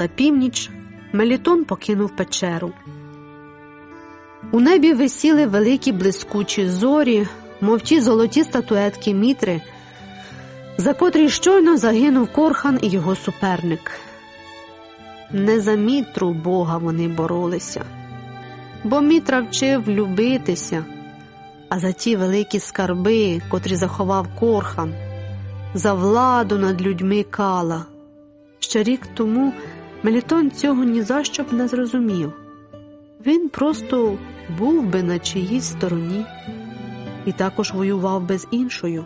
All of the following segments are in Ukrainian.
за північ, Мелітон покинув печеру. У небі висіли великі блискучі зорі, мов ті золоті статуетки Мітри, за котрі щойно загинув Корхан і його суперник. Не за Мітру Бога вони боролися, бо Мітра вчив любитися, а за ті великі скарби, котрі заховав Корхан, за владу над людьми Кала. Ще рік тому Мелітон цього ні за що б не зрозумів. Він просто був би на чиїсь стороні і також воював би з іншою.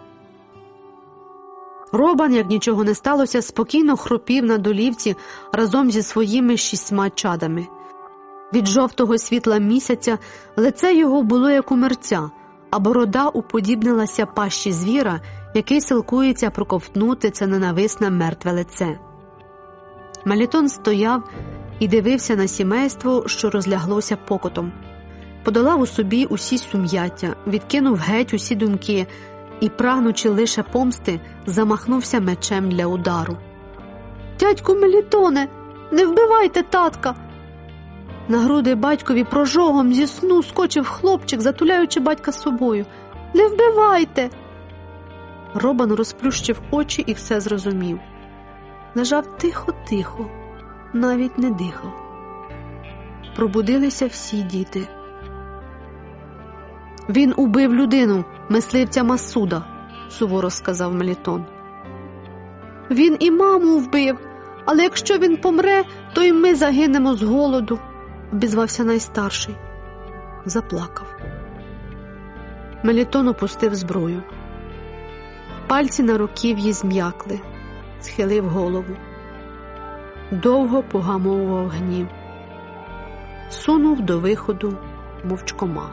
Робан, як нічого не сталося, спокійно хропів на долівці разом зі своїми 6 чадами. Від жовтого світла місяця лице його було як у мерця, а борода уподібнилася пащі звіра, який силкується проковтнути це ненависне мертве лице. Мелітон стояв і дивився на сімейство, що розляглося покотом. Подолав у собі усі сум'яття, відкинув геть усі думки і, прагнучи лише помсти, замахнувся мечем для удару. «Дядьку Мелітоне, не вбивайте татка!» На груди батькові прожогом зі сну скочив хлопчик, затуляючи батька собою. «Не вбивайте!» Робан розплющив очі і все зрозумів. Лежав тихо-тихо, навіть не дихав. Пробудилися всі діти. «Він убив людину, мисливця Масуда», – суворо сказав Мелітон. «Він і маму вбив, але якщо він помре, то й ми загинемо з голоду», – обізвався найстарший. Заплакав. Мелітон опустив зброю. Пальці на руків'ї зм'якли, схилив голову. Довго погамовував гнів. Сунув до виходу мовчкома.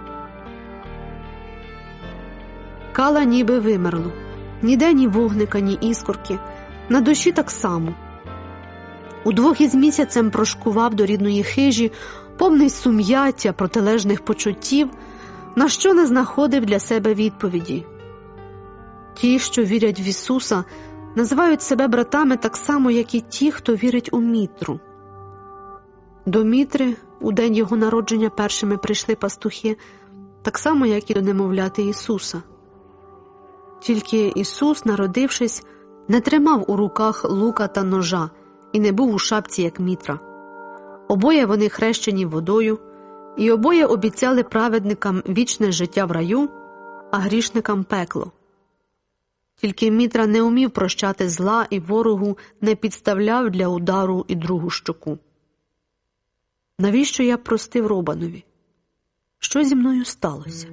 Кала ніби вимерло. Ніде ні вогника, ні іскорки. На душі так само. Удвох із місяцем прошкував до рідної хижі, повний сум'яття, протилежних почуттів, на що не знаходив для себе відповіді. Ті, що вірять в Ісуса, називають себе братами так само, як і ті, хто вірить у Мітру. До Мітри у день його народження першими прийшли пастухи, так само, як і до немовляти Ісуса. Тільки Ісус, народившись, не тримав у руках лука та ножа і не був у шапці, як Мітра. Обоє вони хрещені водою, і обоє обіцяли праведникам вічне життя в раю, а грішникам пекло. Тільки Мітра не умів прощати зла і ворогу не підставляв для удару і другу щоку. Навіщо я простив Робанові? Що зі мною сталося?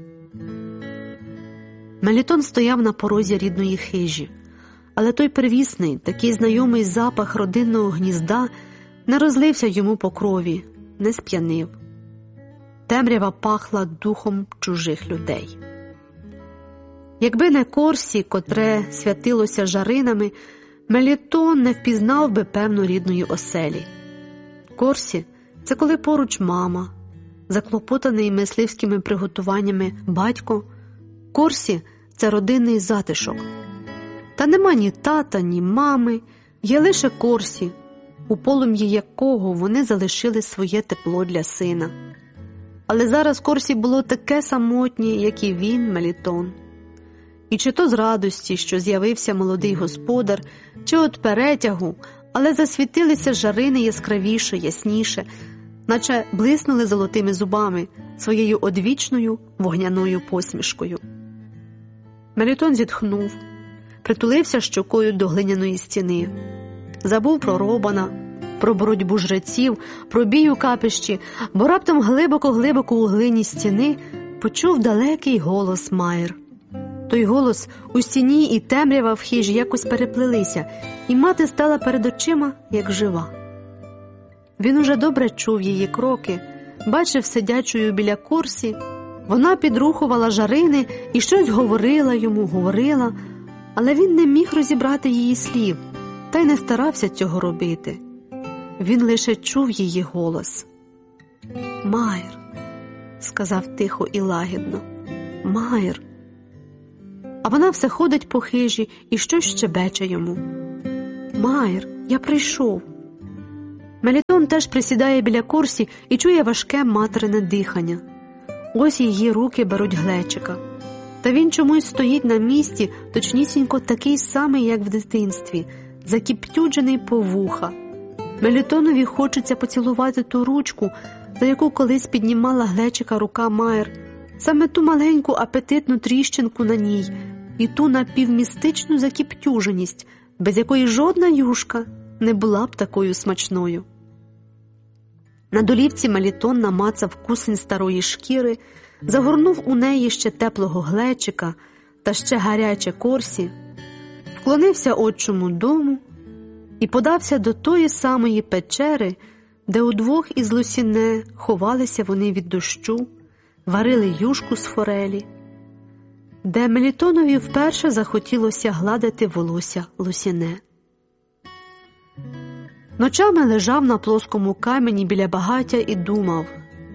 Мелітон стояв на порозі рідної хижі, але той первісний, такий знайомий запах родинного гнізда не розлився йому по крові, не сп'янив. Темрява пахла духом чужих людей. Якби не Корсі, котре святилося жаринами, Мелітон не впізнав би певно рідної оселі. Корсі – це коли поруч мама, заклопотаний мисливськими приготуваннями батько. Корсі – це родинний затишок. Та нема ні тата, ні мами, є лише Корсі, у полум'ї якого вони залишили своє тепло для сина. Але зараз Корсі було таке самотнє, як і він, Мелітон. І чи то з радості, що з'явився молодий господар, чи от перетягу, але засвітилися жарини яскравіше, ясніше, наче блиснули золотими зубами, своєю одвічною вогняною посмішкою. Мелітон зітхнув, притулився щокою до глиняної стіни. Забув про Робана, про боротьбу жреців, про бій у капищі, бо раптом глибоко-глибоко у глині стіни почув далекий голос Майр. Той голос у стіні і темрява в хижі якось переплелися, і мати стала перед очима, як жива. Він уже добре чув її кроки, бачив сидячою біля Корсі. Вона підрухувала жарини і щось говорила йому, говорила, але він не міг розібрати її слів, та й не старався цього робити. Він лише чув її голос. «Майр», – сказав тихо і лагідно, «Майр». А вона все ходить по хижі і щось щебече йому. «Майр, я прийшов». Мелітон теж присідає біля Корсі і чує важке материне дихання. Ось її руки беруть Глечика. Та він чомусь стоїть на місці, точнісінько такий самий, як в дитинстві, закіптюджений по вуха. Мелітонові хочеться поцілувати ту ручку, за яку колись піднімала Глечика рука Майер, саме ту маленьку апетитну тріщинку на ній і ту напівмістичну закіптюженість, без якої жодна юшка не була б такою смачною. На долівці Мелітон намацав кусень старої шкіри, загорнув у неї ще теплого Глечика та ще гаряче Корсі, вклонився отчому дому і подався до тої самої печери, де удвох із Лусіне ховалися вони від дощу, варили юшку з форелі, де Мелітонові вперше захотілося гладити волосся Лусіне. Ночами лежав на плоскому камені біля багаття і думав: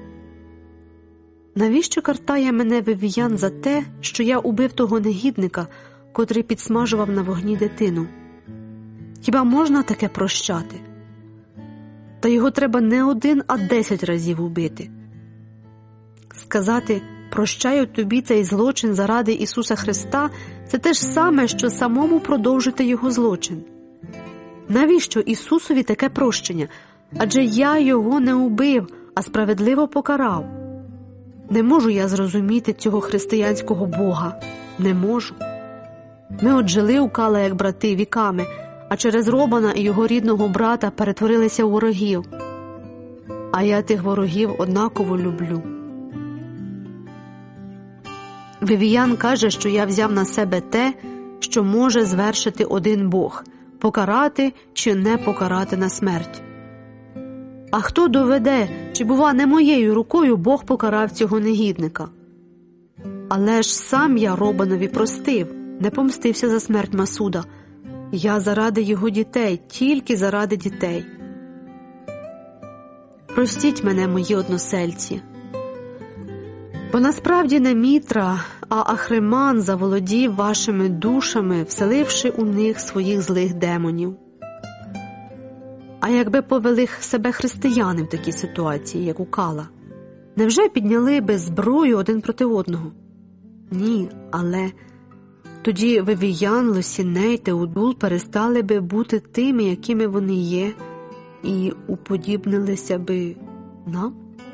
навіщо картає мене Вивіян за те, що я убив того негідника, котрий підсмажував на вогні дитину? Хіба можна таке прощати? Та його треба не 1, а 10 разів убити. Сказати «прощаю тобі цей злочин заради Ісуса Христа» – це те ж саме, що самому продовжити його злочин. Навіщо Ісусові таке прощення? Адже я його не убив, а справедливо покарав. Не можу я зрозуміти цього християнського Бога. Не можу. Ми от жили у Кала як брати віками, а через Робана і його рідного брата перетворилися у ворогів. А я тих ворогів однаково люблю. Вивіян каже, що я взяв на себе те, що може звершити один Бог – покарати чи не покарати на смерть. А хто доведе, чи, бува, не моєю рукою Бог покарав цього негідника? Але ж сам я Робанові простив, не помстився за смерть Масуда. Я заради його дітей, тільки заради дітей. Простіть мене, мої односельці. Бо насправді не Мітра, а Ахриман заволодів вашими душами, вселивши у них своїх злих демонів. А якби повели себе християни в такій ситуації, як у Кала? Невже підняли би зброю один проти одного? Ні, але тоді Вивіян, Лосіне й Теодул перестали би бути тими, якими вони є, і уподібнилися би нам?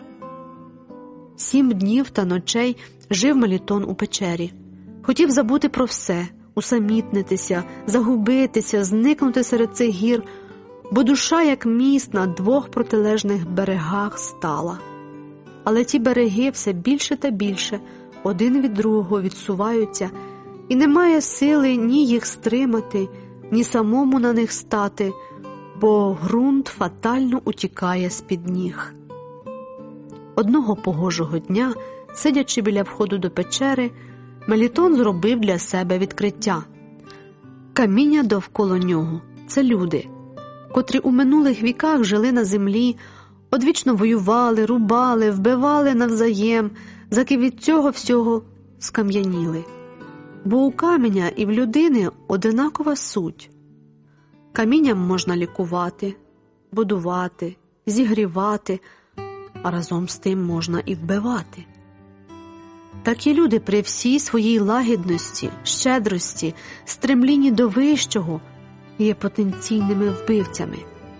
7 днів та ночей жив Мелітон у печері. Хотів забути про все, усамітнитися, загубитися, зникнути серед цих гір, бо душа, як міст на 2 протилежних берегах, стала. Але ті береги все більше та більше один від другого відсуваються, і немає сили ні їх стримати, ні самому на них стати, бо ґрунт фатально утікає з-під ніг. Одного погожого дня, сидячи біля входу до печери, Мелітон зробив для себе відкриття. Каміння довкола нього – це люди, котрі у минулих віках жили на землі, одвічно воювали, рубали, вбивали навзаєм, заки від цього всього скам'яніли. Бо у каменя і в людини одинакова суть. Камінням можна лікувати, будувати, зігрівати, а разом з тим можна і вбивати. Такі люди при всій своїй лагідності, щедрості, стремлінні до вищого є потенційними вбивцями.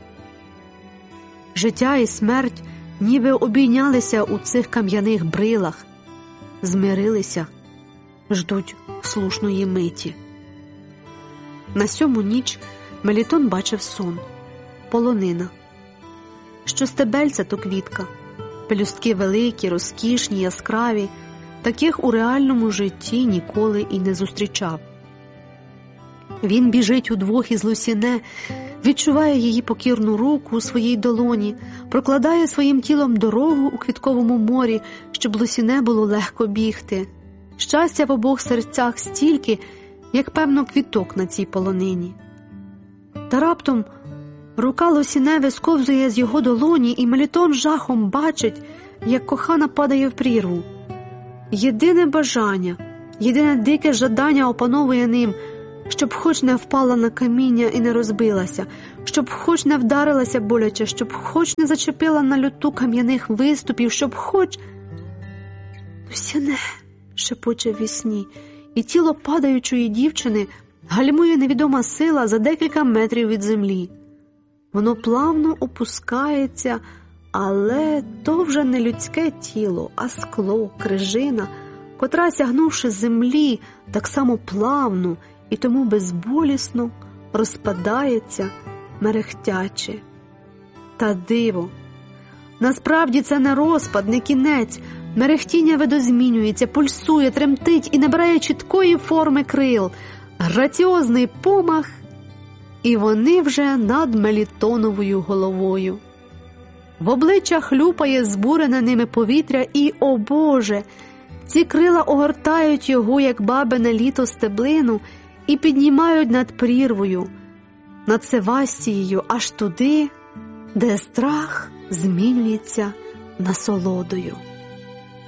Життя і смерть ніби обійнялися у цих кам'яних брилах, змирилися, ждуть слушної миті. На 7-му ніч Мелітон бачив сон. Полонина. Що стебельця, то квітка. Пелюстки великі, розкішні, яскраві. Таких у реальному житті ніколи і не зустрічав. Він біжить удвох із Лусіне, відчуває її покірну руку у своїй долоні, прокладає своїм тілом дорогу у квітковому морі, щоб Лусіне було легко бігти. Щастя в обох серцях стільки, як, певно, квіток на цій полонині. Та раптом рука Лусіне висковзує з його долоні, і Мелітон жахом бачить, як кохана падає в прірву. Єдине бажання, єдине дике жадання опановує ним, щоб хоч не впала на каміння і не розбилася, щоб хоч не вдарилася боляче, щоб хоч не зачепила на люту кам'яних виступів, щоб хоч... «Люсяне!» – шепоче в вісні, і тіло падаючої дівчини гальмує невідома сила за декілька метрів від землі. Воно плавно опускається, але то вже не людське тіло, а скло, крижина, котра, сягнувши землі, так само плавно і тому безболісно розпадається, мерехтяче. Та диво! Насправді це не розпад, не кінець. Мерехтіння видозмінюється, пульсує, тремтить і набирає чіткої форми крил. Граціозний помах, і вони вже над Мелітоновою головою. В обличчя хлюпає збурене ними повітря і, о Боже, ці крила огортають його, як бабине літо стеблину, і піднімають над прірвою, над Севастією, аж туди, де страх змінюється насолодою.